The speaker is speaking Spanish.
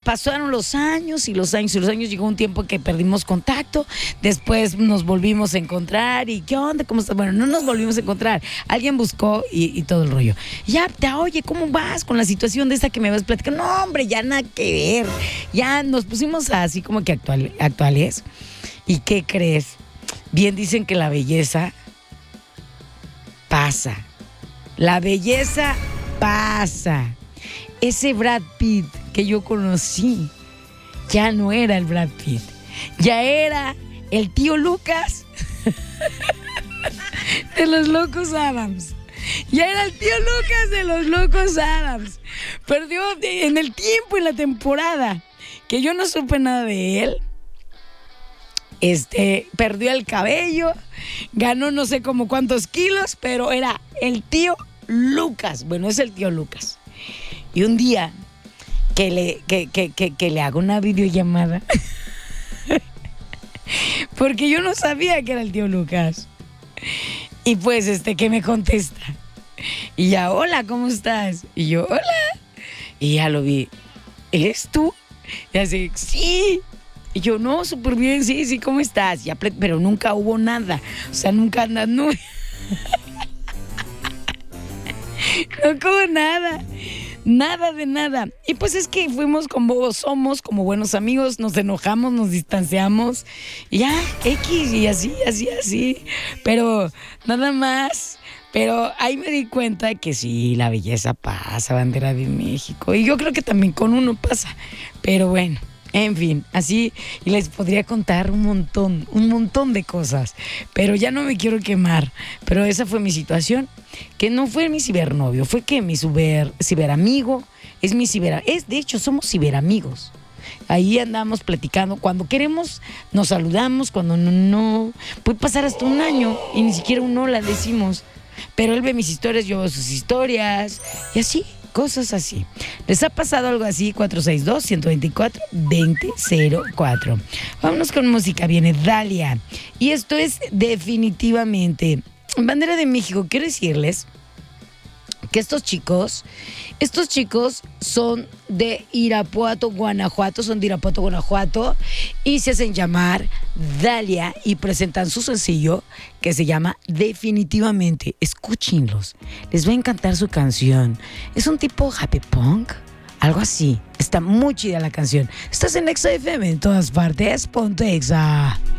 pasaron los años y los años y los años. Llegó un tiempo que perdimos contacto. Después nos volvimos a encontrar. ¿Y qué onda? ¿Cómo estás? Bueno, no nos volvimos a encontrar. Alguien buscó y todo el rollo. Ya, oye, ¿cómo vas con la situación de esta que me vas platicando? No, hombre, ya nada que ver. Ya nos pusimos así como que actuales. ¿Y qué crees? Bien dicen que la belleza pasa. La belleza pasa. Ese Brad Pitt que yo conocí ya no era el Brad Pitt. Ya era el tío Lucas de los Locos Adams. Ya era el tío Lucas de los Locos Adams. Perdió en el tiempo, en la temporada, que yo no supe nada de él. Perdió el cabello, ganó no sé como cuántos kilos, pero era el tío Lucas. Bueno, es el tío Lucas. Y un día que le hago una videollamada, porque yo no sabía que era el tío Lucas. Y pues, que me contesta. Y ya, hola, ¿cómo estás? Y yo, hola. Y ya lo vi. ¿Eres tú? Y así, sí. Y yo, no, súper bien, sí, ¿cómo estás? Ya, pero nunca hubo nada. O sea, nunca nada. No hubo nada. Nada de nada. Y pues es que somos como buenos amigos, nos enojamos, nos distanciamos. Y ya, X, y así. Pero nada más. Pero ahí me di cuenta que sí, la belleza pasa, bandera de México. Y yo creo que también con uno pasa. Pero bueno. En fin, así, y les podría contar un montón de cosas, pero ya no me quiero quemar. Pero esa fue mi situación, que no fue mi cibernovio, fue que mi ciberamigo de hecho, somos ciberamigos. Ahí andamos platicando, cuando queremos nos saludamos, cuando no, puede pasar hasta un año y ni siquiera un hola decimos. Pero él ve mis historias, yo veo sus historias, y así. Cosas así. ¿Les ha pasado algo así? 462-124-2004. Vámonos con música. Viene Dalia. Y esto es definitivamente Bandera de México. Quiero decirles que estos chicos son de Irapuato, Guanajuato, y se hacen llamar Dalia y presentan su sencillo que se llama Definitivamente. Escúchenlos, les va a encantar su canción. Es un tipo happy punk, algo así. Está muy chida la canción. Estás en Exa FM en todas partes. Ponte Exa.